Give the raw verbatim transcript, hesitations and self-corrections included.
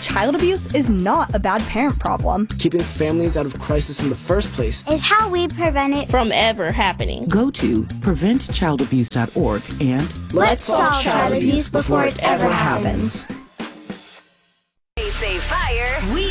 child abuse is not a bad parent problem. Keeping families out of crisis in the first place is how we prevent it from ever happening. Go to prevent child abuse dot org and let's solve child abuse before it ever happens. They say fire. We